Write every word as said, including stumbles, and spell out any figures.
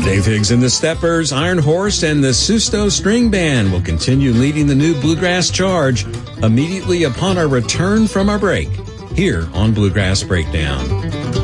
Dave Higgs and the Steppers, Iron Horse, and the Susto String Band will continue leading the new Bluegrass Charge immediately upon our return from our break here on Bluegrass Breakdown.